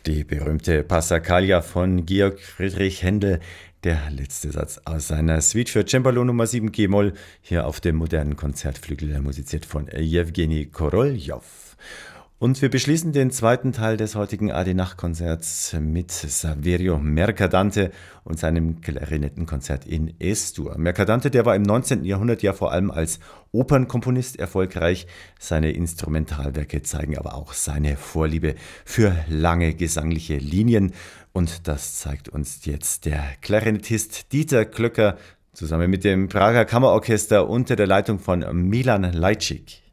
Die berühmte Passacaglia von Georg Friedrich Händel, der letzte Satz aus seiner Suite für Cembalo Nummer 7 G-Moll, hier auf dem modernen Konzertflügel, musiziert von Jewgeni Koroljow. Und wir beschließen den zweiten Teil des heutigen AD-Nacht-Konzerts mit Saverio Mercadante und seinem Klarinettenkonzert in Es-Dur. Mercadante, der war im 19. Jahrhundert ja vor allem als Opernkomponist erfolgreich. Seine Instrumentalwerke zeigen aber auch seine Vorliebe für lange gesangliche Linien. Und das zeigt uns jetzt der Klarinettist Dieter Klöcker zusammen mit dem Prager Kammerorchester unter der Leitung von Milan Lajcik.